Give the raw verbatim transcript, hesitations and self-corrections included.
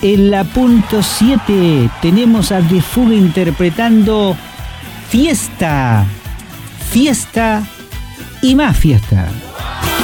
en la punto siete tenemos a The Fug interpretando Fiesta, Fiesta y más fiesta.